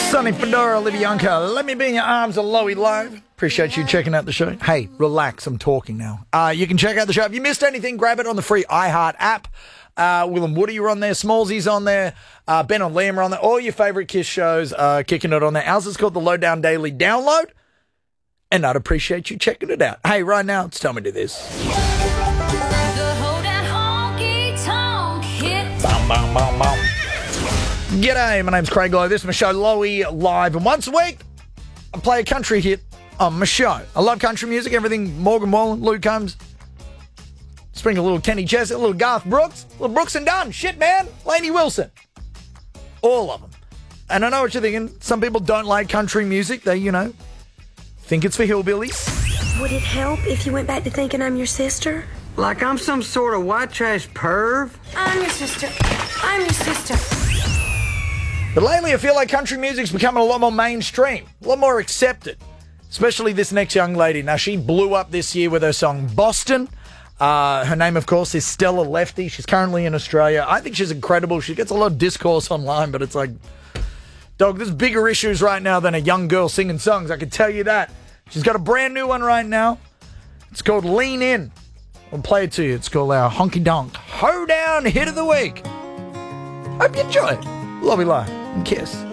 Sonny Fedora, Olivia Youngcar, let me be in your arms, a Lowy Live. Appreciate you checking out the show. Hey, relax, I'm talking now. You can check out the show. If you missed anything, grab it on the free iHeart app. Will and Woody are on there, Smallsy's on there, Ben and Liam are on there. All your favourite Kiss shows kicking it on there. Ours is called the Lowdown Daily Download, and I'd appreciate you checking it out. Hey, right now, it's Tell Me Do This. Bum, bum, bum. G'day, my name's Craig Lowe. This is my show, Lowy Live. And once a week, I play a country hit on my show. I love country music, everything Morgan Wallen, Luke Combs. Sprinkle a little Kenny Chesney, a little Garth Brooks, a little Brooks and Dunn. Shit, man. Lainey Wilson. All of them. And I know what you're thinking. Some people don't like country music. They, think it's for hillbillies. Would it help if you went back to thinking I'm your sister? Like I'm some sort of white trash perv? I'm your sister. I'm your sister. But lately, I feel like country music's becoming a lot more mainstream, a lot more accepted, especially this next young lady. Now, she blew up this year with her song Boston. Her name, of course, is Stella Lefty. She's currently in Australia. I think she's incredible. She gets a lot of discourse online, but it's like, dog, there's bigger issues right now than a young girl singing songs. I can tell you that. She's got a brand new one right now. It's called Lean In. I'll play it to you. It's called our Honky Donk Hoedown Hit of the Week. Hope you enjoy it. Love you, live, and kiss.